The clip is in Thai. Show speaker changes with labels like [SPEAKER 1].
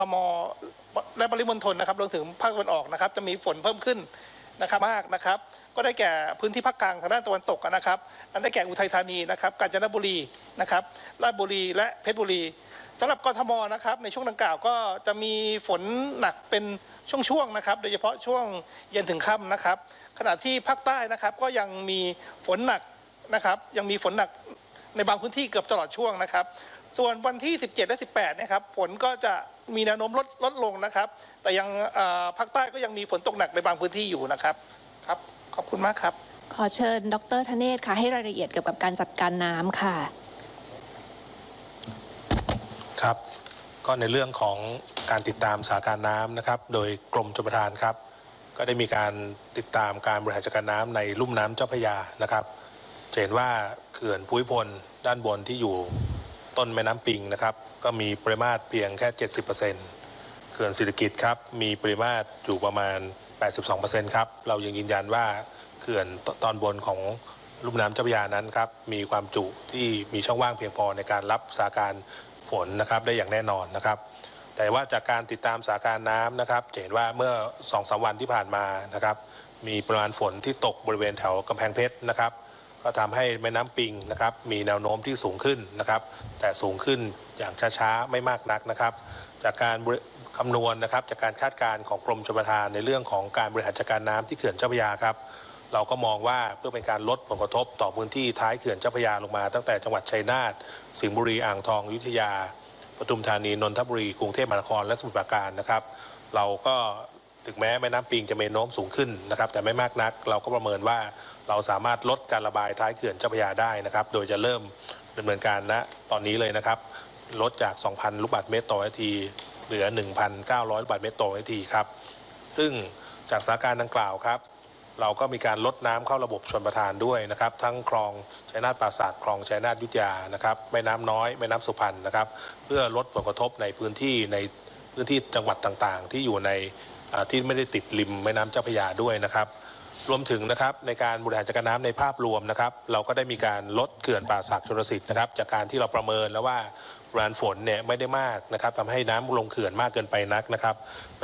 [SPEAKER 1] ม.และปริมณฑลนะครับรวมถึงภาคตะวันออกนะครับจะมีฝนเพิ่มขึ้นนะครับมากนะครับก็ได้แก่พื้นที่ภาคกลางทางด้านตะวันตกนะครับอันได้แก่อุทัยธานีนะครับกาญจนบุรีนะครับราชบุรีและเพชรบุรีสำหรับกทมนะครับในช่วงดังกล่าวก็จะมีฝนหนักเป็นช่วงๆนะครับโดยเฉพาะช่วงเย็นถึงค่ำนะครับขณะที่ภาคใต้นะครับก็ยังมีฝนหนักนะครับยังมีฝนหนักในบางพื้นที่เกือบตลอดช่วงนะครับส่วนวันที่17และ18นะครับฝนก็จะมีแนวโน้มลดลงนะครับแต่ยังภาคใต้ก็ยังมีฝนตกหนักในบางพื้นที่อยู่นะครับครับขอบคุณมากครับ
[SPEAKER 2] ขอเชิญดร.ธเนศค่ะให้รายละเอียดเกี่ยวกับการจัดการน้ำค่ะ
[SPEAKER 3] ครับก็ในเรื่องของการติดตามสถานการณ์น้ำนะครับโดยกรมชลประทานครับก็ได้มีการติดตามการบริหารจัดการน้ำในลุ่มน้ำเจ้าพระยานะครับจะเห็นว่าเขื่อนภูมิพลด้านบนที่อยู่ต้นแม่น้ำปิงนะครับก็มีปริมาตรเพียงแค่ 70%เขื่อนศิริกิติ์ครับมีปริมาตรอยู่ประมาณ 82% ครับเรายังยืนยันว่าเขื่อนตอนบนของลุ่มน้ำเจ้าพระยานั้นครับมีความจุที่มีช่องว่างเพียงพอในการรับสถานการณ์ฝนนะครับได้อย่างแน่นอนนะครับแต่ว่าจากการติดตามสถานการณ์น้ำนะครับจะเห็นว่าเมื่อ 2-3 วันที่ผ่านมานะครับมีปริมาณฝนที่ตกบริเวณแถวกำแพงเพชรนะครับก็ทำให้แม่น้ำปิงนะครับมีแนวโน้มที่สูงขึ้นนะครับแต่สูงขึ้นอย่างช้าๆไม่มากนักนะครับจากการคำนวณนะครับจากการคาดการณ์ของกรมชลประทานในเรื่องของการบริหารจัดการน้ำที่เขื่อนเจ้าพระยาครับเราก็มองว่าเพื่อเป็นการลดผลกระทบต่อพื้นที่ท้ายเขื่อนเจ้าพระยาลงมาตั้งแต่จังหวัดชัยนาทสิงห์บุรีอ่างทองอยุธยาปทุมธานีนนทบุรีกรุงเทพมหานครและสมุทรปราการนะครับเราก็ถึงแม้แม่น้ำปิงจะมีแนวโน้มสูงขึ้นนะครับแต่ไม่มากนักเราก็ประเมินว่าเราสามารถลดการระบายท้ายเขื่อนเจ้าพระยาได้นะครับโดยจะเริ่มดำเนินการณตอนนี้เลยนะครับลดจาก 2,000 ลูกบาศก์เมตรต่อนาทีเหลือ 1,900 ลูกบาศก์เมตรต่อนาทีครับซึ่งจากสถานการณ์ดังกล่าวครับเราก็มีการลดน้ำเข้าระบบชลประทานด้วยนะครับทั้งคลองชัยนาทป่าสักคลองชัยนาทอยุธยานะครับแม่น้ำน้อยแม่น้ำสุพรรณนะครับเพื่อลดผลกระทบในพื้นที่จังหวัดต่างๆที่อยู่ในที่ไม่ได้ติดริมแม่น้ำเจ้าพระยาด้วยนะครับรวมถึงนะครับในการบริหารจัดการน้ำในภาพรวมนะครับเราก็ได้มีการลดเขื่อนป่าสักชลสิทธิ์นะครับจากการที่เราประเมินแล้วว่าปริมาณฝนเนี่ยไม่ได้มากนะครับทำให้น้ำลงเขื่อนมากเกินไปนักนะครับ